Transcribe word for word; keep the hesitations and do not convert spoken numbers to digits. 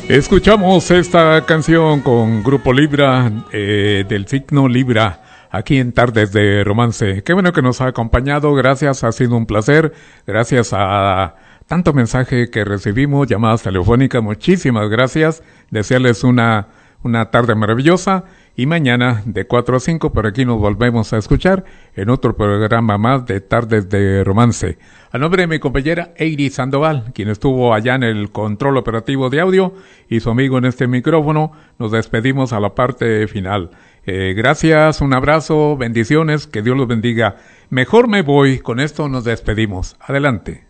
Escuchamos esta canción con Grupo Libra, eh, del signo Libra, aquí en Tardes de Romance. Qué bueno que nos ha acompañado, gracias, ha sido un placer, gracias a tanto mensaje que recibimos, llamadas telefónicas, muchísimas gracias, desearles una, una tarde maravillosa y mañana de cuatro a cinco por aquí nos volvemos a escuchar en otro programa más de Tardes de Romance. A nombre de mi compañera Eiri Sandoval, quien estuvo allá en el control operativo de audio y su amigo en este micrófono, nos despedimos a la parte final. Eh, gracias, un abrazo, bendiciones, que Dios los bendiga. Mejor me voy, con esto nos despedimos. Adelante.